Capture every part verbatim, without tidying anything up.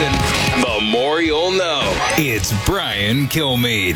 listen, the more you'll know. It's Brian Kilmeade.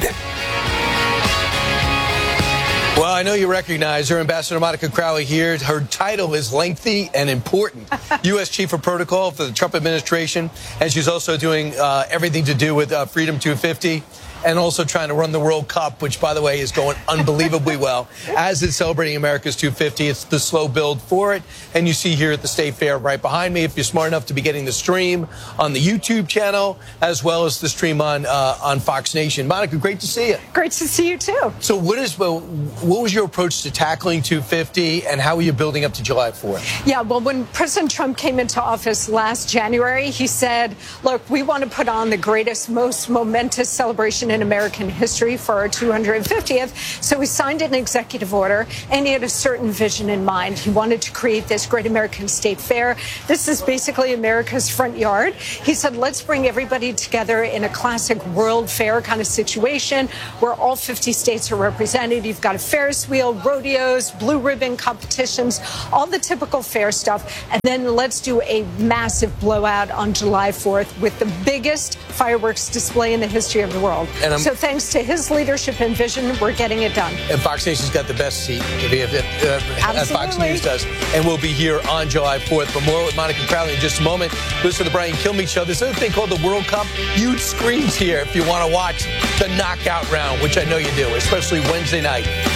Well, I know you recognize her, Ambassador Monica Crowley here. Her title is lengthy and important. U S Chief of Protocol for the Trump administration. And she's also doing uh, everything to do with uh, Freedom two fifty. And also trying to run the World Cup, which, by the way, is going unbelievably well. As it's celebrating America's two fifty, it's the slow build for it. And you see here at the State Fair right behind me, if you're smart enough to be getting the stream on the YouTube channel, as well as the stream on uh, on Fox Nation. Monica, great to see you. Great to see you, too. So what is what was your approach to tackling two fifty, and how are you building up to July fourth? Yeah, well, when President Trump came into office last January, he said, look, we want to put on the greatest, most momentous celebration in American history for our two hundred fiftieth. So he signed an executive order, and he had a certain vision in mind. He wanted to create this great American state fair. This is basically America's front yard. He said, let's bring everybody together in a classic World Fair kind of situation where all fifty states are represented. You've got a Ferris wheel, rodeos, blue ribbon competitions, all the typical fair stuff. And then let's do a massive blowout on July fourth with the biggest fireworks display in the history of the world. And I'm, so thanks to his leadership and vision, we're getting it done. And Fox Nation's got the best seat, if you have, uh, as Fox News does. And we'll be here on July fourth. But more with Monica Crowley in just a moment. Listen to the Brian Kilmeade Show. There's another thing called the World Cup. Huge screens here if you want to watch the knockout round, which I know you do, especially Wednesday night.